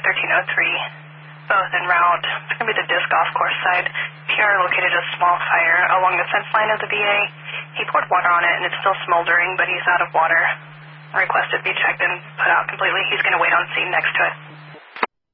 1303, both en route. It's going to be the disc golf course side. PR located a small fire along the fence line of the VA. He poured water on it, and it's still smoldering, but he's out of water. Requested be checked and put out completely. He's going to wait on scene next to it.